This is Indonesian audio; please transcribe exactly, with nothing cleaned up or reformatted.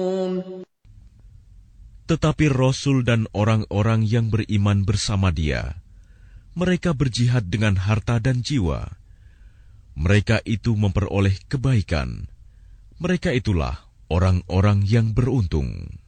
Tetapi Rasul dan orang-orang yang beriman bersama dia, mereka berjihad dengan harta dan jiwa. Mereka itu memperoleh kebaikan. Mereka itulah orang-orang yang beruntung.